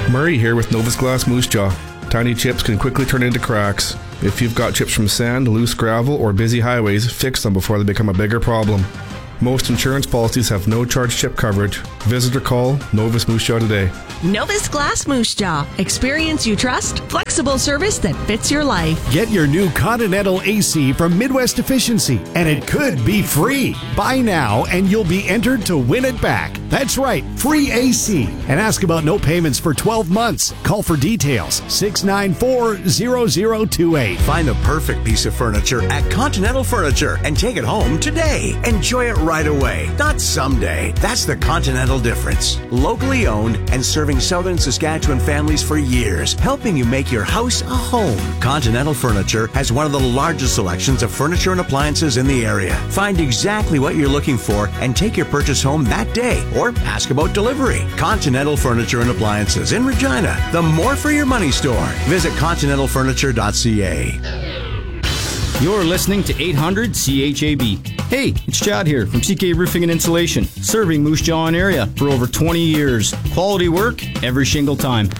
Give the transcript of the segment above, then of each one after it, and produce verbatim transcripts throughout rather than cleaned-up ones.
Murray here with Novus Glass Moose Jaw. Tiny chips can quickly turn into cracks. If you've got chips from sand, loose gravel, or busy highways, fix them before they become a bigger problem. Most insurance policies have no-charge chip coverage. Visit or call Novus Moose Jaw today. Novus Glass Moose Jaw. Experience you trust. Flexible service that fits your life. Get your new Continental A C from Midwest Efficiency, and it could be free. Buy now, and you'll be entered to win it back. That's right, free A C. And ask about no payments for twelve months. Call for details, six nine four, zero zero two eight. Find the perfect piece of furniture at Continental Furniture and take it home today. Enjoy it right away, not someday. That's the Continental difference. Locally owned and serving southern Saskatchewan families for years, helping you make your house a home. Continental Furniture has one of the largest selections of furniture and appliances in the area. Find exactly what you're looking for and take your purchase home that day, or ask about delivery. Continental Furniture and Appliances in Regina, the more for your money store. Visit continental furniture dot c a. You're listening to eight hundred C H A B. Hey, it's Chad here from C K Roofing and Insulation, serving Moose Jaw and area for over twenty years. Quality work every shingle time.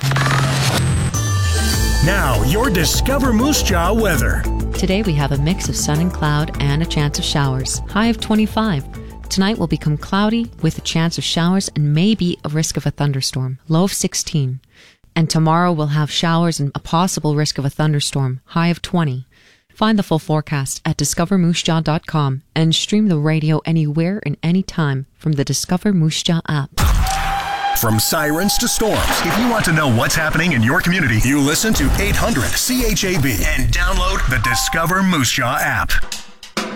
Now, your Discover Moose Jaw weather. Today we have a mix of sun and cloud and a chance of showers. High of twenty-five. Tonight will become cloudy with a chance of showers and maybe a risk of a thunderstorm. Low of sixteen. And tomorrow we'll have showers and a possible risk of a thunderstorm. High of twenty. Find the full forecast at discover moose jaw dot com and stream the radio anywhere and anytime from the Discover Moose Jaw app. From sirens to storms, if you want to know what's happening in your community, you listen to eight hundred C H A B and download the Discover Moose Jaw app.